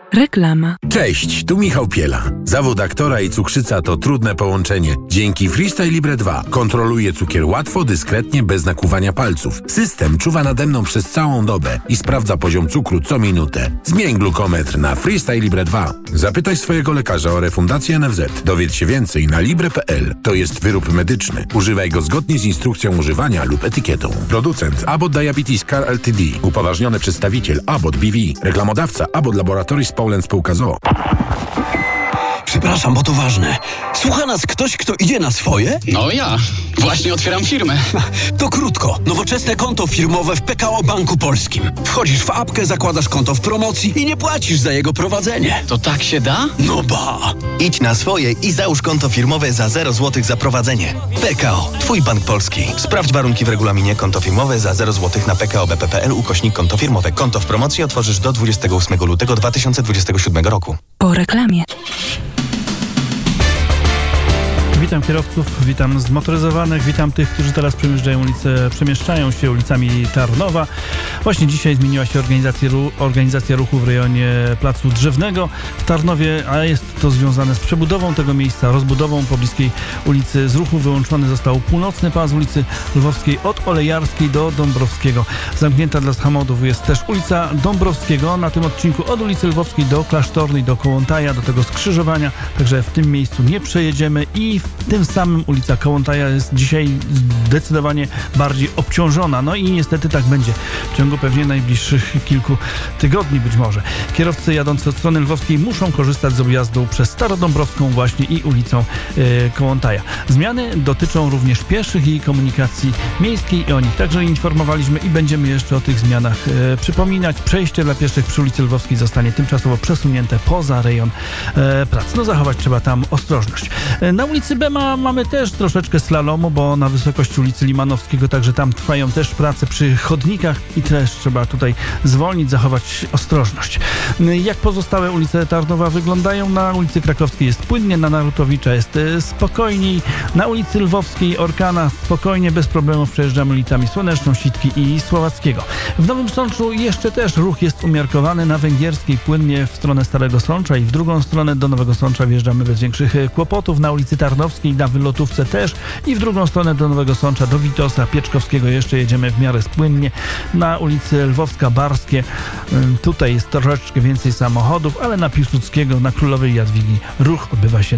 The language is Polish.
Reklama. Cześć, tu Michał Piela. Zawód aktora i cukrzyca to trudne połączenie. Dzięki Freestyle Libre 2 kontroluję cukier łatwo, dyskretnie, bez nakłuwania palców. System czuwa nade mną przez całą dobę i sprawdza poziom cukru co minutę. Zmień glukometr na Freestyle Libre 2. Zapytaj swojego lekarza o refundację NFZ. Dowiedz się więcej na libre.pl. To jest wyrób medyczny. Używaj go zgodnie z instrukcją używania lub etykietą. Producent Abbott Diabetes Care Ltd. Upoważniony przedstawiciel Abbott BV. Reklamodawca Abbott Laboratories Poland Spółka z o.o. Przepraszam, bo to ważne. Słucha nas ktoś, kto idzie na swoje? No ja. Właśnie otwieram firmę. To krótko. Nowoczesne konto firmowe w PKO Banku Polskim. Wchodzisz w apkę, zakładasz konto w promocji i nie płacisz za jego prowadzenie. To tak się da? No ba! Idź na swoje i załóż konto firmowe za 0 zł za prowadzenie. PKO. Twój bank polski. Sprawdź warunki w regulaminie. Konto firmowe za 0 zł na pkobp.pl/konto firmowe. Konto w promocji otworzysz do 28 lutego 2027 roku. Po reklamie. Witam kierowców, witam zmotoryzowanych, witam tych, którzy teraz przemieszczają się ulicami Tarnowa. Właśnie dzisiaj zmieniła się organizacja ruchu w rejonie Placu Drzewnego w Tarnowie, a jest to związane z przebudową tego miejsca, rozbudową pobliskiej ulicy. Z ruchu wyłączony został północny pas ulicy Lwowskiej od Olejarskiej do Dąbrowskiego. Zamknięta dla samochodów jest też ulica Dąbrowskiego na tym odcinku od ulicy Lwowskiej do Klasztornej, do Kołłątaja, do tego skrzyżowania, także w tym miejscu nie przejedziemy i tym samym ulica Kołłątaja jest dzisiaj zdecydowanie bardziej obciążona. No i niestety tak będzie w ciągu pewnie najbliższych kilku tygodni być może. Kierowcy jadący od strony lwowskiej muszą korzystać z objazdu przez Starodąbrowską właśnie i ulicą Kołłątaja. Zmiany dotyczą również pieszych i komunikacji miejskiej i o nich także informowaliśmy i będziemy jeszcze o tych zmianach przypominać. Przejście dla pieszych przy ulicy Lwowskiej zostanie tymczasowo przesunięte poza rejon prac. No zachować trzeba tam ostrożność. Na ulicy Bema mamy też troszeczkę slalomu, bo na wysokości ulicy Limanowskiego także tam trwają też prace przy chodnikach i też trzeba tutaj zwolnić, zachować ostrożność. Jak pozostałe ulice Tarnowa wyglądają? Na ulicy Krakowskiej jest płynnie, na Narutowicza jest spokojniej, na ulicy Lwowskiej Orkana spokojnie, bez problemów przejeżdżamy ulicami Słoneczną, Sitki i Słowackiego. W Nowym Sączu jeszcze też ruch jest umiarkowany, na Węgierskiej płynnie w stronę Starego Sącza i w drugą stronę do Nowego Sącza wjeżdżamy bez większych kłopotów, na ulicy Tarnowskiej, na Wylotówce też i w drugą stronę do Nowego Sącza, do Witosa, Pieczkowskiego jeszcze jedziemy w miarę spłynnie. Na ulicy Lwowska, Barskie tutaj jest troszeczkę więcej samochodów, ale na Piłsudskiego, na Królowej Jadwigi ruch odbywa się